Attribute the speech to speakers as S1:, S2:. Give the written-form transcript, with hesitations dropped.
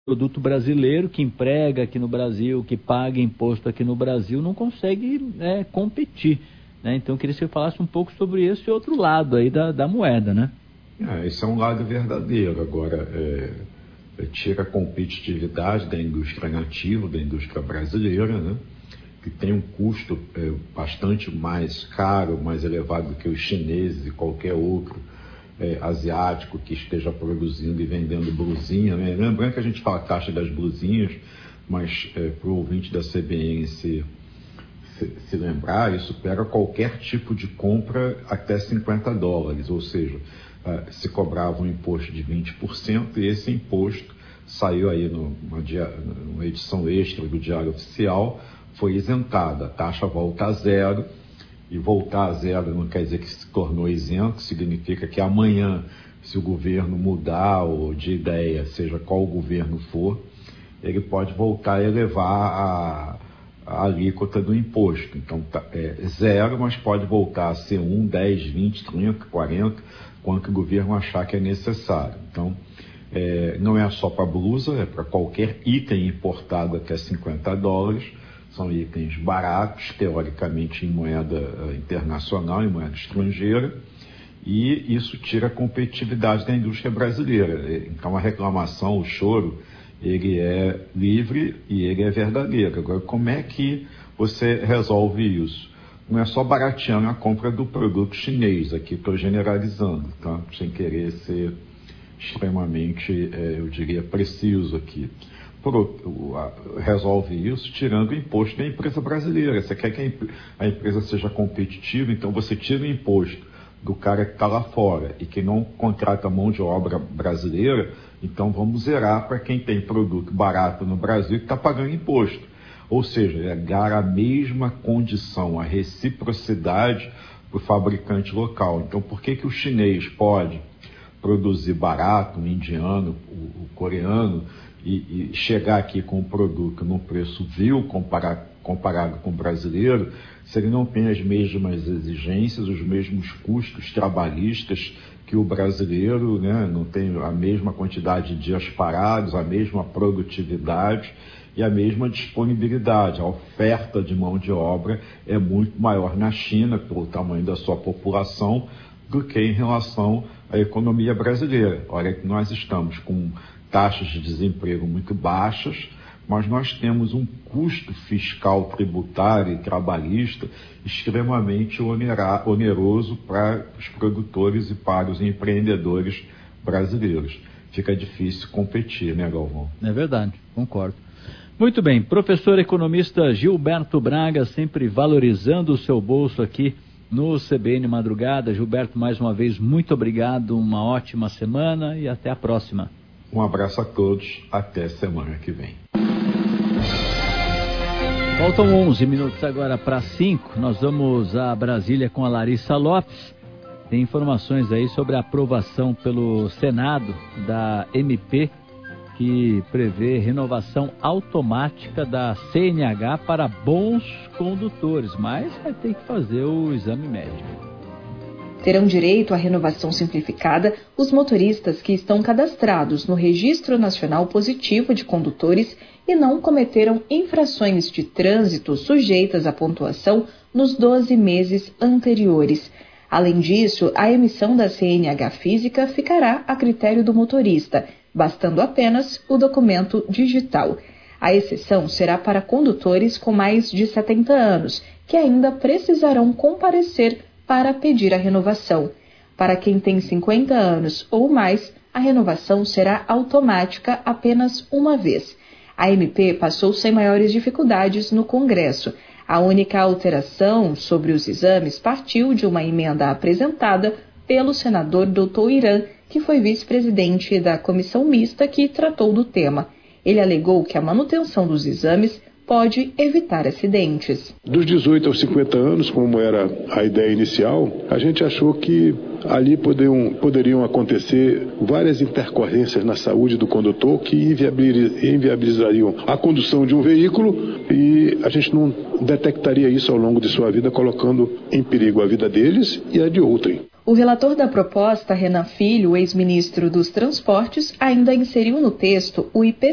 S1: produto brasileiro que emprega aqui no Brasil, que paga imposto aqui no Brasil, não consegue competir, né? Então eu queria que você falasse um pouco sobre esse outro lado aí da moeda, né?
S2: Esse é um lado verdadeiro. Agora, tira a competitividade da indústria nativa, da indústria brasileira, né? Que tem um custo bastante mais caro, mais elevado do que os chineses e qualquer outro asiático que esteja produzindo e vendendo blusinha, né? Lembrando que a gente fala taxa das blusinhas, mas para o ouvinte da CBN se lembrar, isso pega qualquer tipo de compra até $50, ou seja, se cobrava um imposto de 20% e esse imposto saiu aí numa edição extra do Diário Oficial, foi isentada, a taxa volta a zero, e voltar a zero não quer dizer que se tornou isento, significa que amanhã, se o governo mudar ou de ideia, seja qual o governo for, ele pode voltar a elevar a alíquota do imposto. Então, zero, mas pode voltar a ser 1, 10, 20, 30, 40, quanto o governo achar que é necessário. Então, não é só para blusa, é para qualquer item importado até $50, são itens baratos, teoricamente em moeda internacional, em moeda estrangeira, e isso tira a competitividade da indústria brasileira. Então a reclamação, o choro, ele é livre e ele é verdadeiro. Agora, como é que você resolve isso? Não é só barateando a compra do produto chinês, aqui estou generalizando, tá? Sem querer ser extremamente, eu diria, preciso aqui. Resolve isso tirando o imposto da empresa brasileira. Você quer que a empresa seja competitiva, então você tira o imposto do cara que está lá fora e que não contrata mão de obra brasileira, então vamos zerar para quem tem produto barato no Brasil e está pagando imposto. Ou seja, dar a mesma condição, a reciprocidade para o fabricante local. Então por que o chinês pode produzir barato, o indiano, o coreano, e chegar aqui com um produto num preço vil comparado com o brasileiro, se ele não tem as mesmas exigências, os mesmos custos trabalhistas que o brasileiro, né? Não tem a mesma quantidade de dias parados, a mesma produtividade e a mesma disponibilidade. A oferta de mão de obra é muito maior na China, pelo tamanho da sua população, do que em relação à economia brasileira. Olha que nós estamos com taxas de desemprego muito baixas, mas nós temos um custo fiscal, tributário e trabalhista extremamente oneroso para os produtores e para os empreendedores brasileiros. Fica difícil competir, né, Galvão?
S1: É verdade, concordo. Muito bem, professor economista Gilberto Braga, sempre valorizando o seu bolso aqui no CBN Madrugada. Gilberto, mais uma vez, muito obrigado, uma ótima semana e até a próxima.
S2: Um abraço a todos, até semana que vem.
S1: Faltam 11 minutos agora para 5, nós vamos a Brasília com a Larissa Lopes. Tem informações aí sobre a aprovação pelo Senado da MP, que prevê renovação automática da CNH para bons condutores, mas vai ter que fazer o exame médico.
S3: Terão direito à renovação simplificada os motoristas que estão cadastrados no Registro Nacional Positivo de Condutores e não cometeram infrações de trânsito sujeitas à pontuação nos 12 meses anteriores. Além disso, a emissão da CNH física ficará a critério do motorista, bastando apenas o documento digital. A exceção será para condutores com mais de 70 anos, que ainda precisarão comparecer para pedir a renovação. Para quem tem 50 anos ou mais, a renovação será automática apenas uma vez. A MP passou sem maiores dificuldades no Congresso. A única alteração sobre os exames partiu de uma emenda apresentada pelo senador Dr. Irã, que foi vice-presidente da comissão mista que tratou do tema. Ele alegou que a manutenção dos exames pode evitar acidentes.
S4: Dos 18 aos 50 anos, como era a ideia inicial, a gente achou que ali poderiam acontecer várias intercorrências na saúde do condutor que inviabilizariam a condução de um veículo e a gente não detectaria isso ao longo de sua vida, colocando em perigo a vida deles e a de outrem.
S3: O relator da proposta, Renan Filho, ex-ministro dos Transportes, ainda inseriu no texto o IP